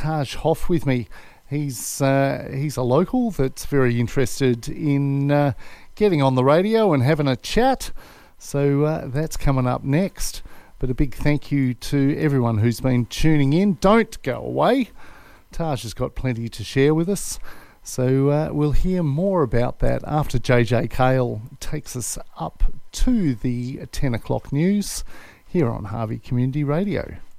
Taj Hoff with me. He's a local that's very interested in getting on the radio and having a chat. So that's coming up next. But a big thank you to everyone who's been tuning in. Don't go away. Taj has got plenty to share with us. So we'll hear more about that after JJ Cale takes us up to the 10 o'clock news here on Harvey Community Radio.